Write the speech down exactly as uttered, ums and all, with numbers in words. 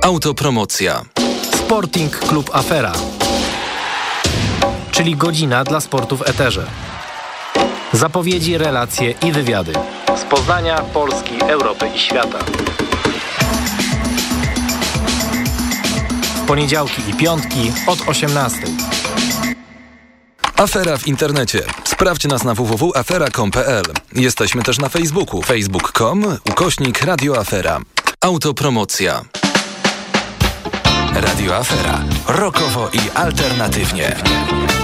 Autopromocja. Sporting Klub Afera, czyli godzina dla sportu w eterze. Zapowiedzi, relacje i wywiady z Poznania, Polski, Europy i świata. W poniedziałki i piątki od osiemnastej. Afera w internecie. Sprawdź nas na w w w kropka afera kropka com kropka p l. Jesteśmy też na Facebooku. facebook kropka com ukośnik Radio Afera. Autopromocja. Radio Afera. Rockowo i alternatywnie.